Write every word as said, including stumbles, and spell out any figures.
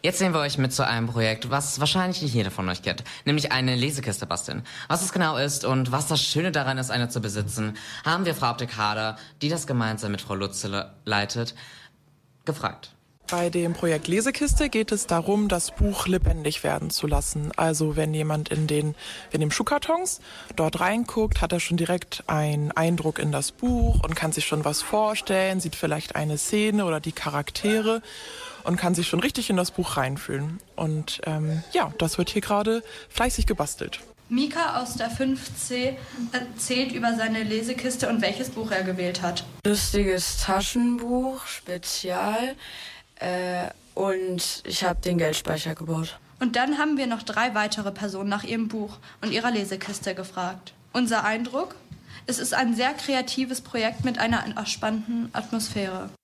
Jetzt nehmen wir euch mit zu einem Projekt, was wahrscheinlich nicht jeder von euch kennt, nämlich eine Lesekiste basteln. Was es genau ist und was das Schöne daran ist, eine zu besitzen, haben wir Frau Abdelkader, die das gemeinsam mit Frau Lutze le- leitet, gefragt. Bei dem Projekt Lesekiste geht es darum, das Buch lebendig werden zu lassen. Also wenn jemand in den, in den Schuhkartons dort reinguckt, hat er schon direkt einen Eindruck in das Buch und kann sich schon was vorstellen, sieht vielleicht eine Szene oder die Charaktere und kann sich schon richtig in das Buch reinfühlen. Und ähm, ja, das wird hier gerade fleißig gebastelt. Mika aus der fünf C erzählt über seine Lesekiste und welches Buch er gewählt hat. Lustiges Taschenbuch, Spezial. Äh, und ich habe den Geldspeicher gebaut. Und dann haben wir noch drei weitere Personen nach ihrem Buch und ihrer Lesekiste gefragt. Unser Eindruck? Es ist ein sehr kreatives Projekt mit einer entspannten Atmosphäre.